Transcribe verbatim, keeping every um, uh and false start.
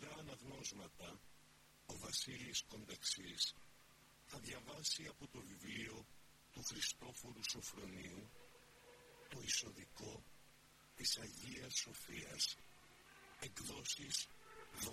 Ιερά Αναγνώσματα, ο Βασίλης Κονταξής θα διαβάσει από το βιβλίο του Χριστόφορου Σοφρονίου το εισοδικό της Αγίας Σοφίας, εκδόσεις